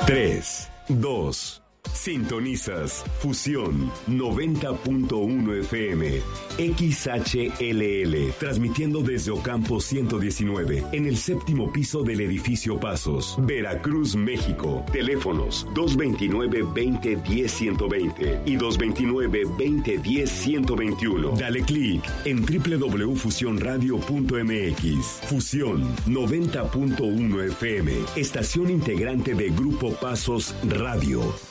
3, 2. Sintonizas Fusión 90.1 FM XHLL, transmitiendo desde Ocampo 119 en el séptimo piso del edificio Pasos, Veracruz, México. Teléfonos 229-2010-120 y 229-2010-121. Dale clic en www.fusionradio.mx. Fusión 90.1 FM, estación integrante de Grupo Pasos Radio.